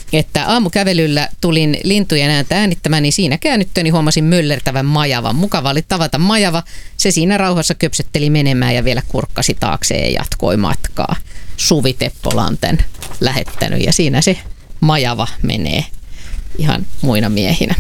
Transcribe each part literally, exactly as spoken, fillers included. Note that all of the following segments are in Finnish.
että aamukävelyllä tulin lintujen ääntä äänittämään, niin siinä käännyttöni huomasin möllertävän majavan. Mukava oli tavata majava. Se siinä rauhassa köpsetteli menemään ja vielä kurkkasi taakseen ja jatkoi matkaa. Suvi Teppola on tämän lähettänyt ja siinä se majava menee ihan muina miehinä.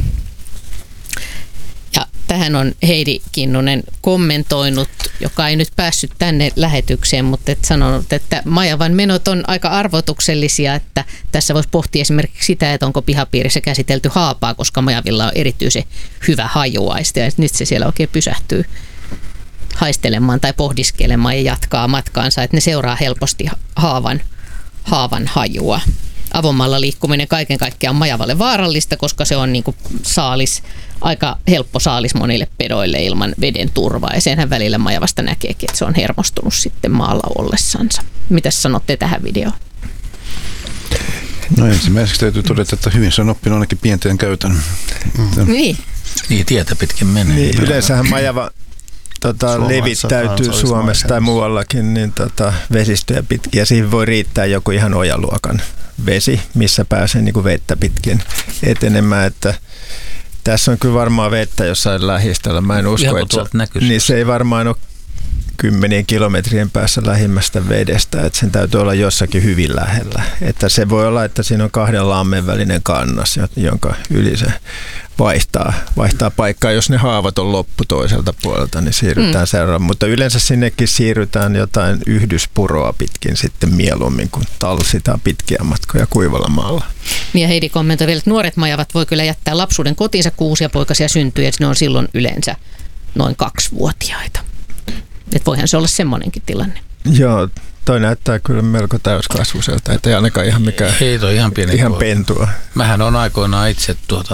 Ja tähän on Heidi Kinnunen kommentoinut, joka ei nyt päässyt tänne lähetykseen, mutta et sanonut, että majavan menot on aika arvotuksellisia, että tässä voisi pohtia esimerkiksi sitä, että onko pihapiirissä käsitelty haapaa, koska majavilla on erityisen hyvä hajuaisti ja nyt se siellä oikein pysähtyy haistelemaan tai pohdiskelemaan ja jatkaa matkaansa, että ne seuraa helposti haavan, haavan hajua. Avomaalla liikkuminen kaiken kaikkiaan on majavalle vaarallista, koska se on niin kuin saalis, aika helppo saalis monille pedoille ilman veden turvaa. Ja senhän välillä majavasta näkeekin, että se on hermostunut sitten maalla ollessansa. Mitäs sanotte tähän videoon? No ensimmäiseksi täytyy todeta, että hyvin se on oppinut ainakin pienteen käytön. Mm. Niin. Niin, tietä pitkin menee. Niin, yleensähän majava tota, levittäytyy Suomessa tai muuallakin niin, tota, vesistöjä pitkin ja siihen voi riittää joku ihan ojaluokan vesi, missä pääsee niin kuin vettä pitkin etenemään, että tässä on kyllä varmaan vettä jossain lähistöllä. Mä en usko, että niin se ei varmaan ole kymmenien kilometrien päässä lähimmästä vedestä, että sen täytyy olla jossakin hyvin lähellä. Että se voi olla, että siinä on kahden lammen välinen kannas, jonka yli se vaihtaa, vaihtaa paikkaa. Jos ne haavat on loppu toiselta puolelta, niin siirrytään mm. seuraavaan. Mutta yleensä sinnekin siirrytään jotain yhdyspuroa pitkin sitten mieluummin, kun talsitaan pitkiä matkoja kuivalla maalla. Ja Heidi kommentoi vielä, että nuoret majavat voi kyllä jättää lapsuuden kotiinsa, kun uusia poikasia syntyy, että ne on silloin yleensä noin kaksivuotiaita. Että voihan se olla semmoinenkin tilanne. Joo, toi näyttää kyllä melko täyskasvuiselta, että ei ainakaan ihan mikään ei toi ihan, pieni ihan pentua. Mähän on aikoinaan itse tuota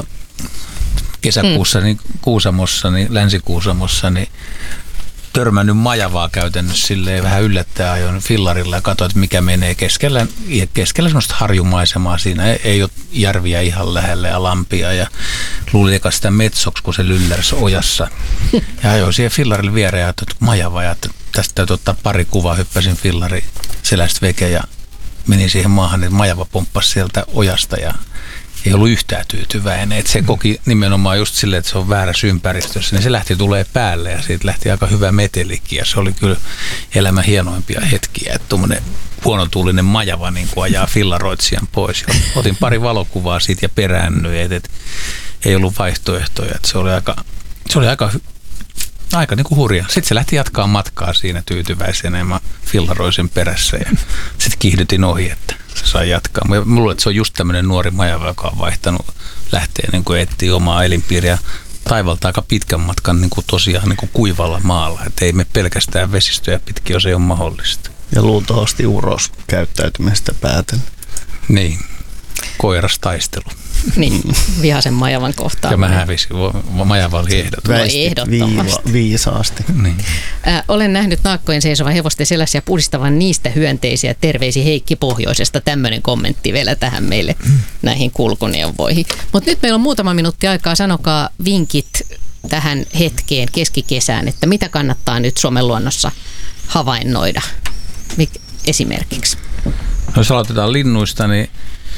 kesäkuussa mm. niin Kuusamossa, niin Länsi-Kuusamossa, niin törmännyt majavaa käytännössä silleen vähän yllättäen ajoin fillarilla ja katsoin, että mikä menee keskellä, keskellä semmoista harjumaisemaa siinä. Ei, ei ole järviä ihan lähellä ja lampia ja luulin eka sitä metsoksi, kun se lyllärsi ojassa. Ja ajoin siihen fillarille viereen ja ajattelin, että majava ja että tästä täytyy ottaa pari kuvaa, hyppäsin fillari selästä veke ja menin siihen maahan, että majava pomppasi sieltä ojasta ja ei ollut yhtään tyytyväinen. Että se koki nimenomaan just silleen, että se on väärässä ympäristössä, niin se lähti tulee päälle ja siitä lähti aika hyvä metelikin ja se oli kyllä elämän hienoimpia hetkiä, että tuommoinen huonotuulinen majava niin kuin ajaa fillaroitsijan pois. Ja otin pari valokuvaa siitä ja peräännyin, että, että ei ollut vaihtoehtoja, että se oli aika, se oli aika, aika niin kuin hurja. Sitten se lähti jatkaa matkaa siinä tyytyväisenä ja mä fillaroin sen perässä ja sitten kiihdytin ohi, että se sai jatkaa. Mä luulen, että se on just tämmöinen nuori majava, joka on vaihtanut lähteä niin kuin etsiä omaa elinpiiriä taivalta aika pitkän matkan niin kuin tosiaan niin kuin kuivalla maalla. Että ei me pelkästään vesistöjä pitkin, jos ei ole mahdollista. Ja luultavasti uros käyttäytymisestä päätellä. Niin, koiras taistelu. Niin, vihaisen majavan kohtaan. Ja mä hävisin. Majava oli ehdottomasti. Ehdottomasti. Viisaasti. Niin. Äh, olen nähnyt naakkojen seisovan hevosten selässä ja pudistavan niistä hyönteisiä. Terveisi Heikki Pohjoisesta. Tämmöinen kommentti vielä tähän meille näihin kulkuneuvoihin. Mutta nyt meillä on muutama minuutti aikaa. Sanokaa vinkit tähän hetkeen keskikesään, että mitä kannattaa nyt Suomen luonnossa havainnoida. Mik- esimerkiksi. No, jos aloitetaan linnuista, niin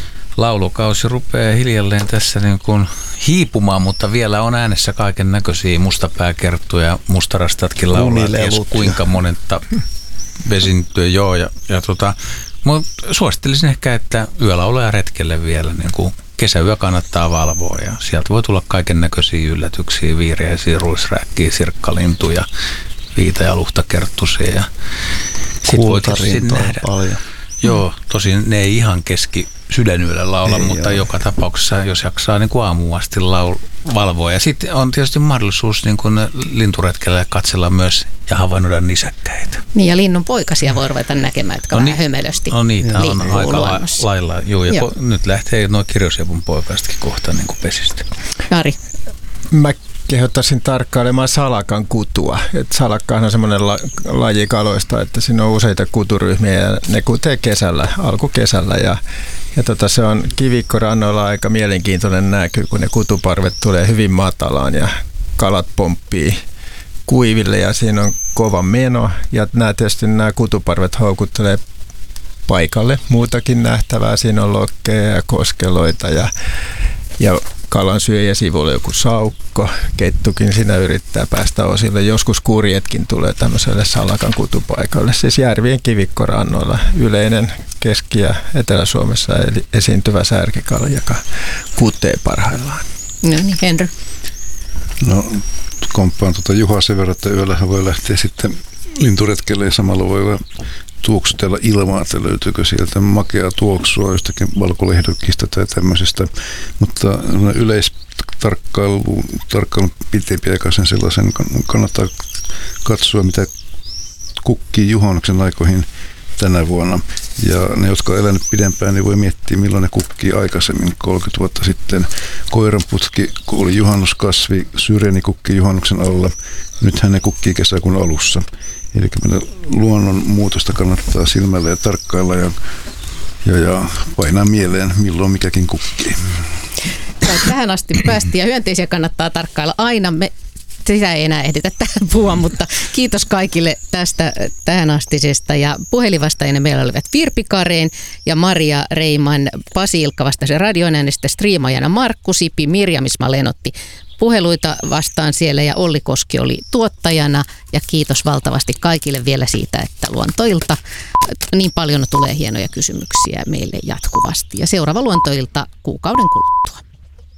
laulukausi rupeaa hiljalleen tässä niin kuin hiipumaan, mutta vielä on äänessä kaiken näköisiä mustapääkerttuja, mustarastatkin laulaa, ties kuinka monetta vesinttyä, joo. Ja, ja tota, suosittelisin ehkä, että yölauluja retkelle vielä, niin kuin kesäyö kannattaa valvoa ja sieltä voi tulla kaiken näköisiä yllätyksiä, viiriäisiä, ruisrääkkiä, sirkkalintuja, viita- ja luhtakerttusia ja sit voi tietysti nähdä. Paljon. Joo, tosin ne ei ihan keski sydänyöllä laula, ei, mutta joo. Joka tapauksessa, jos jaksaa niin kuin aamuun asti laul- valvoa. Ja sitten on tietysti mahdollisuus niin kuin linturetkellä katsella myös ja havainnoida nisäkkäitä. Niin ja linnun poikasia voi ruveta näkemään, jotka no, vähän hömelösti no niitä on aika la- luonnossa. lailla. Joo, ja joo. Po- nyt lähtee nuo kirjosjapun poikaistakin kohta niin kuin pesistä. Jari. Mä kehottaisin tarkkailemaan salakan kutua. Et salakkahan on semmoinen la- laji kaloista, että siinä on useita kuturyhmiä ja ne kutee kesällä, alkukesällä. Ja, ja tota, se on kivikkorannoilla aika mielenkiintoinen näky, kun ne kutuparvet tulee hyvin matalaan ja kalat pomppii kuiville ja siinä on kova meno. Ja nämä, tietysti nämä kutuparvet houkuttelee paikalle muutakin nähtävää. Siinä on lokkeja ja koskeloita ja, ja kalansyöjä sivulla joku saukko. Kettukin siinä yrittää päästä osille. Joskus kurjetkin tulee tämmöiselle salakan kutupaikalle. Siis järvien kivikkorannoilla yleinen Keski- ja Etelä-Suomessa esiintyvä särkikala, joka kutee parhaillaan. No niin, Henry. No, komppaan tuota Juhaa sen verran, että yöllähän voi lähteä sitten linturetkelle ja samalla voi tuoksutella ilmaa, että löytyykö sieltä makeaa tuoksua jostakin valkolehdokista tai tämmöisestä. Mutta yleistarkkailun tarkkailun pitempiaikaisen sellaisen kannattaa katsoa, mitä kukkii juhannuksen aikoihin tänä vuonna. Ja ne, jotka on elänyt pidempään, niin voi miettiä, milloin ne kukkii aikaisemmin. kolmekymmentä vuotta sitten koiranputki, kun oli juhannuskasvi, syreeni kukkii juhannuksen alla. Nythän ne kukkii kesäkuun alussa. Eli meillä luonnon muutosta kannattaa silmällä ja tarkkailla ja, ja, ja painaa mieleen, milloin mikäkin kukkii. Tähän asti päästiin ja hyönteisiä kannattaa tarkkailla aina. Me sitä ei enää ehditä tähän puhua, mutta kiitos kaikille tästä tähänastisesta. Ja puhelinvastaajina meillä olivat Virpi Kareen ja Maria Reiman, Pasi Ilkka vastasi radioäänestä, striimaajana Markku Sipi, Mirjam Isma Lenotti puheluita vastaan siellä ja Olli Koski oli tuottajana. Ja kiitos valtavasti kaikille vielä siitä, että Luontoilta niin paljon tulee hienoja kysymyksiä meille jatkuvasti. Ja seuraava Luontoilta kuukauden kuluttua.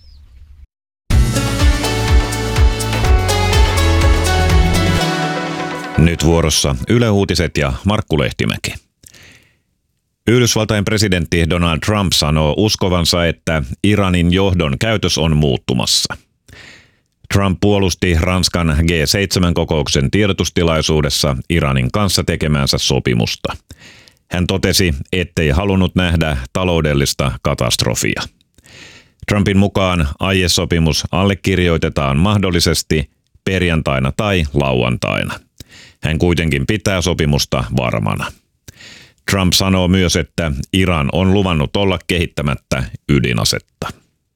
Nyt vuorossa Yle Uutiset ja Markku Lehtimäki. Yhdysvaltain presidentti Donald Trump sanoo uskovansa, että Iranin johdon käytös on muuttumassa. Trump puolusti Ranskan G seitsemän -kokouksen tiedotustilaisuudessa Iranin kanssa tekemäänsä sopimusta. Hän totesi, ettei halunnut nähdä taloudellista katastrofia. Trumpin mukaan aiesopimus allekirjoitetaan mahdollisesti perjantaina tai lauantaina. Hän kuitenkin pitää sopimusta varmana. Trump sanoo myös, että Iran on luvannut olla kehittämättä ydinasetta.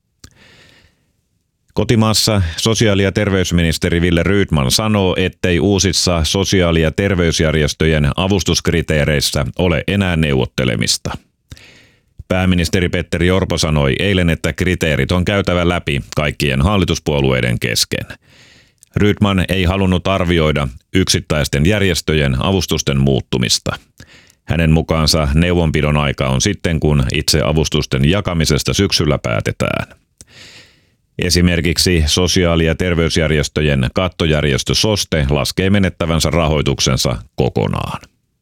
Kotimaassa sosiaali- ja terveysministeri Wille Rydman sanoo, ettei uusissa sosiaali- ja terveysjärjestöjen avustuskriteereissä ole enää neuvottelemista. Pääministeri Petteri Orpo sanoi eilen, että kriteerit on käytävä läpi kaikkien hallituspuolueiden kesken. Rydman ei halunnut arvioida yksittäisten järjestöjen avustusten muuttumista. Hänen mukaansa neuvonpidon aika on sitten, kun itse avustusten jakamisesta syksyllä päätetään. Esimerkiksi sosiaali- ja terveysjärjestöjen kattojärjestö SOSTE laskee menettävänsä rahoituksensa kokonaan.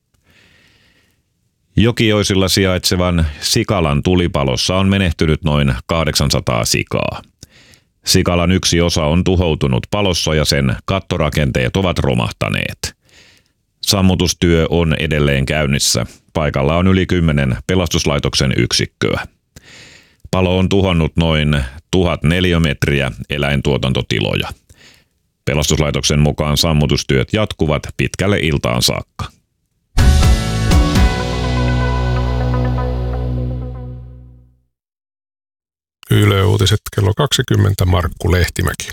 Jokioisilla sijaitsevan Sikalan tulipalossa on menehtynyt noin kahdeksansataa sikaa. Sikalan yksi osa on tuhoutunut palossa ja sen kattorakenteet ovat romahtaneet. Sammutustyö on edelleen käynnissä. Paikalla on yli kymmenen pelastuslaitoksen yksikköä. Palo on tuhonnut noin tuhat neliömetriä eläintuotantotiloja. Pelastuslaitoksen mukaan sammutustyöt jatkuvat pitkälle iltaan saakka. Yle Uutiset kello kaksikymmentä, Markku Lehtimäki.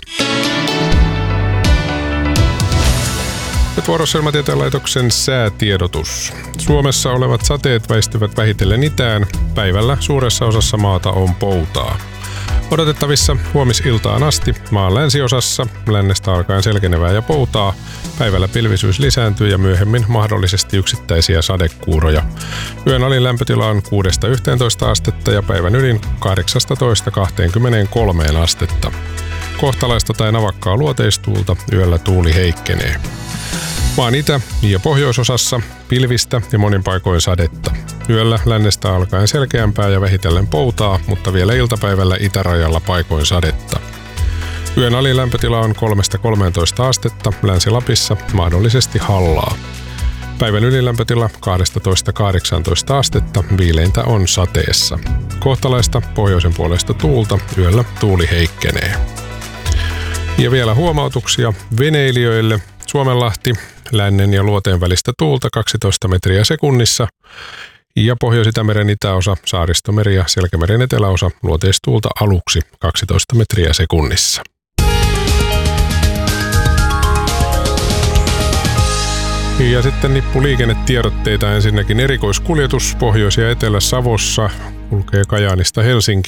Nyt vuorossa Ilmatieteen laitoksen säätiedotus. Suomessa olevat sateet väistyvät vähitellen itään. Päivällä suuressa osassa maata on poutaa. Odotettavissa huomisiltaan asti maan länsiosassa lännestä alkaen selkenevää ja poutaa. Päivällä pilvisyys lisääntyy ja myöhemmin mahdollisesti yksittäisiä sadekuuroja. Yön alin lämpötila on kuudesta yhteentoista astetta ja päivän ylin kahdeksastatoista kahteenkymmeneenkolme astetta. Kohtalaista tai navakkaa luoteistuulta, yöllä tuuli heikkenee. Maan itä- ja pohjoisosassa pilvistä ja monin paikoin sadetta. Yöllä lännestä alkaen selkeämpää ja vähitellen poutaa, mutta vielä iltapäivällä itärajalla paikoin sadetta. Yön alin lämpötila on kolmesta kolmeentoista astetta, Länsi-Lapissa mahdollisesti hallaa. Päivän ylilämpötila kaksitoista kahdeksantoista astetta, viileintä on sateessa. Kohtalaista pohjoisen puolesta tuulta, yöllä tuuli heikkenee. Ja vielä huomautuksia veneilijöille. Suomenlahti, lännen ja luoteen välistä tuulta kaksitoista metriä sekunnissa. Ja Pohjois-Itämeren itäosa, Saaristomeri ja Selkämeren eteläosa, luoteistuulta aluksi kaksitoista metriä sekunnissa. Ja sitten nippu liikennetiedotteita. Ensinnäkin erikoiskuljetus Pohjois- ja Etelä-Savossa kulkee Kajaanista Helsinkiin.